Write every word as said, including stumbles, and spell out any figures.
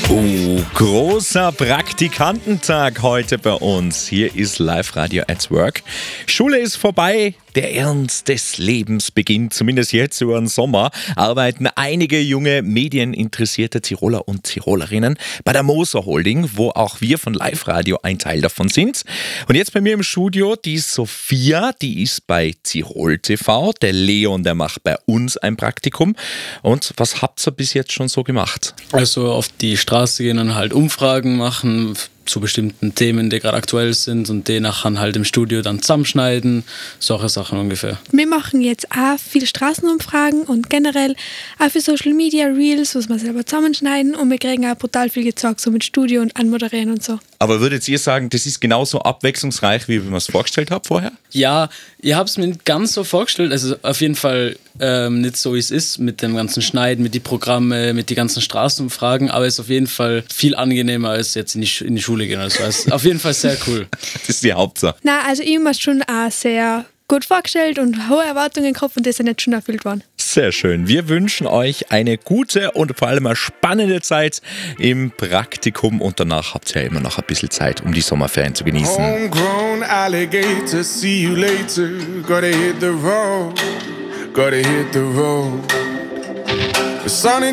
Oh, großer Praktikantentag heute bei uns. Hier ist Live-Radio at Work. Schule ist vorbei, der Ernst des Lebens beginnt, zumindest jetzt über den Sommer. Arbeiten einige junge medieninteressierte Tiroler und Tirolerinnen bei der Moser Holding, wo auch wir von Live-Radio ein Teil davon sind. Und jetzt bei mir im Studio die Sophia, die ist bei Tirol T V. Der Leon, der macht bei uns ein Praktikum. Und was habt ihr bis jetzt schon so gemacht? Also auf die Straße gehen und halt Umfragen machen zu bestimmten Themen, die gerade aktuell sind und die nachher halt im Studio dann zusammenschneiden, solche Sachen ungefähr. Wir machen jetzt auch viele Straßenumfragen und generell auch für Social Media Reels, was wir selber zusammenschneiden, und wir kriegen auch brutal viel gezeigt, so mit Studio und Anmoderieren und so. Aber würdet ihr sagen, das ist genauso abwechslungsreich, wie wir es vorgestellt haben vorher? Ja, ich habe es mir nicht ganz so vorgestellt, also auf jeden Fall ähm, nicht so, wie es ist, mit dem ganzen Schneiden, mit den Programmen, mit den ganzen Straßenumfragen, aber es ist auf jeden Fall viel angenehmer, als jetzt in die, Sch- in die Schule gehen. Also es ist auf jeden Fall sehr cool. Das ist die Hauptsache. Nein, also ich habe mir schon auch sehr gut vorgestellt und hohe Erwartungen gehabt und die sind jetzt schon erfüllt worden. Sehr schön. Wir wünschen euch eine gute und vor allem eine spannende Zeit im Praktikum und danach habt ihr ja immer noch ein bisschen Zeit, um die Sommerferien zu genießen. Homegrown alligator, see you later. Gotta hit the road, gotta hit the road. The sun